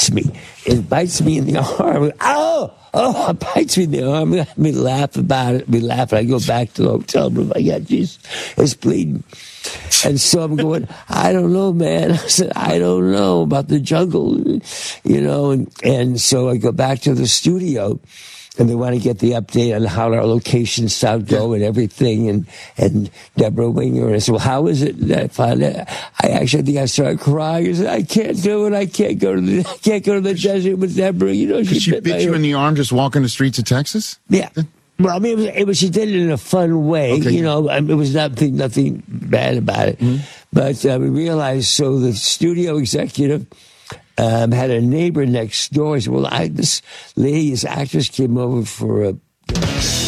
bites me. It bites me in the arm. Oh, it bites me in the arm. We laugh about it. We laugh. And I go back to the hotel room. Jeez, it's bleeding. And so I'm going, I don't know, man. I said, I don't know about the jungle, and so I go back to the studio. And they want to get the update on how our locations go and everything. And Deborah Winger. And I said, well, how is it? I found it. I actually think I started crying. I said, I can't do it. I can't go to the desert with Deborah. She bit you in the arm just walking the streets of Texas? Yeah. Well, I mean, it was she did it in a fun way. Okay. It was nothing bad about it. Mm-hmm. But we realized, so the studio executive had a neighbor next door. He said, well, this actress came over for a